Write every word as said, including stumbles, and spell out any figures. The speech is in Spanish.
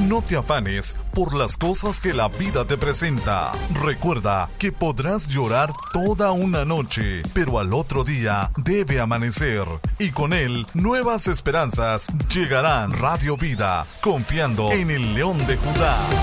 No te afanes por las cosas que la vida te presenta. Recuerda que podrás llorar toda una noche, pero al otro día debe amanecer. Y con él, nuevas esperanzas llegarán. Radio Vida, confiando en el León de Judá.